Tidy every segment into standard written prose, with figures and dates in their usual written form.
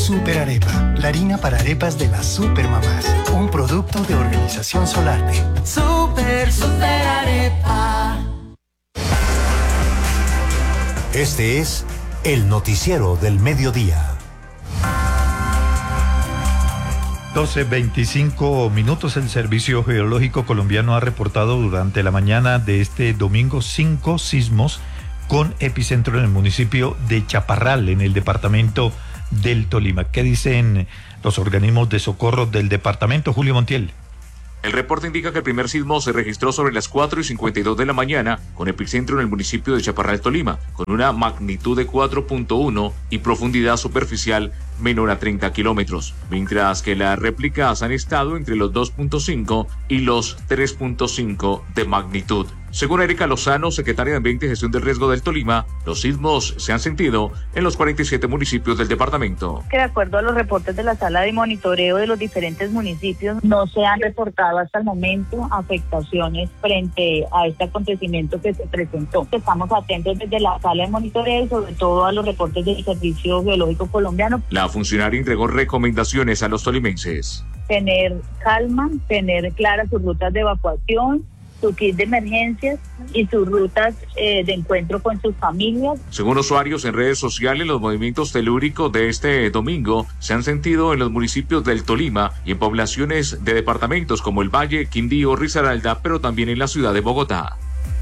Super Arepa, la harina para arepas de las supermamás. Un producto de Organización Solarte. Super Arepa. Este es el noticiero del mediodía. 12:25. El Servicio Geológico Colombiano ha reportado durante la mañana de este domingo 5 sismos con epicentro en el municipio de Chaparral, en el departamento del Tolima. ¿Qué dicen los organismos de socorro del departamento? Julio Montiel. El reporte indica que el primer sismo se registró sobre las 4:52 de la mañana, con epicentro en el municipio de Chaparral, Tolima, con una magnitud de 4.1 y profundidad superficial menor a 30 kilómetros, mientras que las réplicas han estado entre los 2.5 y los 3.5 de magnitud. Según Erika Lozano, secretaria de Ambiente y Gestión del Riesgo del Tolima, los sismos se han sentido en los 47 municipios del departamento. Que de acuerdo a los reportes de la sala de monitoreo de los diferentes municipios, no se han reportado hasta el momento afectaciones frente a este acontecimiento que se presentó. Estamos atentos desde la sala de monitoreo y sobre todo a los reportes del Servicio Geológico Colombiano. La funcionaria entregó recomendaciones a los tolimenses. Tener calma, tener claras sus rutas de evacuación, su kit de emergencias y sus rutas de encuentro con sus familias. Según usuarios en redes sociales, los movimientos telúricos de este domingo se han sentido en los municipios del Tolima y en poblaciones de departamentos como el Valle, Quindío, Risaralda, pero también en la ciudad de Bogotá.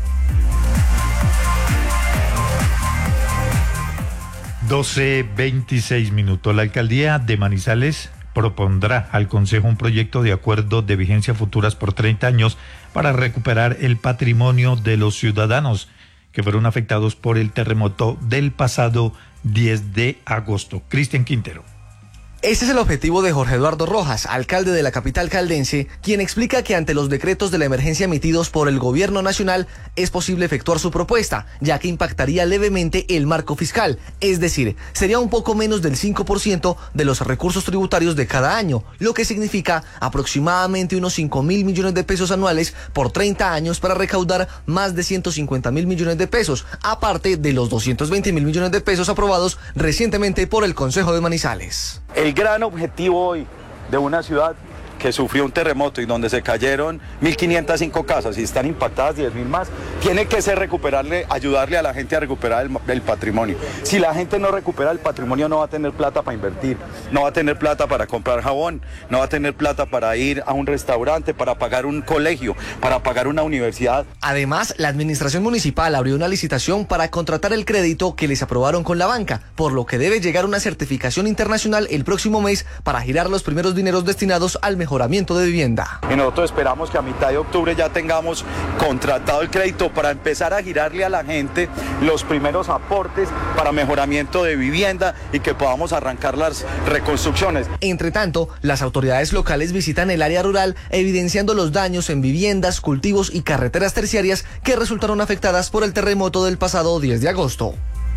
12:26. La alcaldía de Manizales propondrá al Consejo un proyecto de acuerdo de vigencia futuras por 30 años para recuperar el patrimonio de los ciudadanos que fueron afectados por el terremoto del pasado 10 de agosto. Cristian Quintero. Ese es el objetivo de Jorge Eduardo Rojas, alcalde de la capital caldense, quien explica que ante los decretos de la emergencia emitidos por el gobierno nacional es posible efectuar su propuesta, ya que impactaría levemente el marco fiscal, es decir, sería un poco menos del 5% de los recursos tributarios de cada año, lo que significa aproximadamente unos 5.000 millones de pesos anuales por 30 años para recaudar más de 150.000 millones de pesos, aparte de los 220.000 millones de pesos aprobados recientemente por el Consejo de Manizales. El gran objetivo hoy de una ciudad que sufrió un terremoto y donde se cayeron 1.505 casas y están impactadas 10.000 más, tiene que ser ayudarle a la gente a recuperar el patrimonio. Si la gente no recupera el patrimonio, no va a tener plata para invertir, no va a tener plata para comprar jabón, no va a tener plata para ir a un restaurante, para pagar un colegio, para pagar una universidad. Además, la administración municipal abrió una licitación para contratar el crédito que les aprobaron con la banca, por lo que debe llegar una certificación internacional el próximo mes para girar los primeros dineros destinados al mejoramiento de vivienda. Y nosotros esperamos que a mitad de octubre ya tengamos contratado el crédito para empezar a girarle a la gente los primeros aportes para mejoramiento de vivienda y que podamos arrancar las reconstrucciones. Entre tanto, las autoridades locales visitan el área rural evidenciando los daños en viviendas, cultivos y carreteras terciarias que resultaron afectadas por el terremoto del pasado 10 de agosto.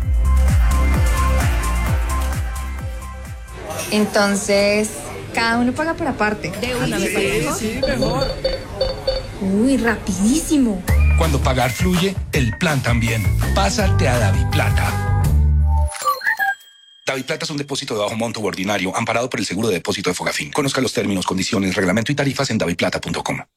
Entonces, cada uno paga por aparte. De una, me parece. Sí, mejor. Uy, rapidísimo. Cuando pagar fluye, el plan también. Pásate a DaviPlata. DaviPlata es un depósito de bajo monto ordinario, amparado por el seguro de depósito de Fogafín. Conozca los términos, condiciones, reglamento y tarifas en daviplata.com.